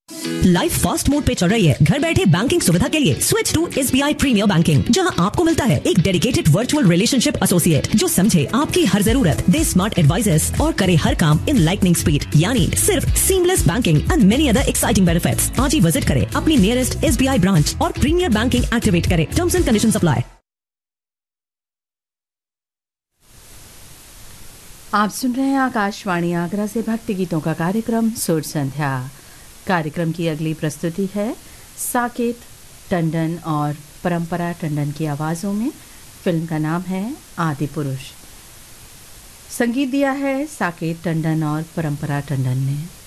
Life fast mode पे चल रही है। घर बैठे बैंकिंग सुविधा के लिए switch to SBI premiere banking, जहां आपको मिलता है एक डेडिकेटेड वर्चुअल रिलेशनशिप एसोसिएट जो समझे आपकी हर जरूरत, दे स्मार्ट एडवाइजर्स और करे हर काम इन लाइटनिंग स्पीड, यानी सिर्फ seamless banking and many other exciting benefits. आज ही विजिट करें अपनी नियरेस्ट SBI ब्रांच और प्रीमियर बैंकिंग एक्टिवेट करें। Terms and conditions apply. आप सुन रहे हैं आकाशवाणी आगरा से भक्ति गीतों का कार्यक्रम सुर संध्या। कार्यक्रम की अगली प्रस्तुति है साकेत टंडन और परंपरा टंडन की आवाज़ों में। फिल्म का नाम है आदि पुरुष। संगीत दिया है साकेत टंडन और परंपरा टंडन ने।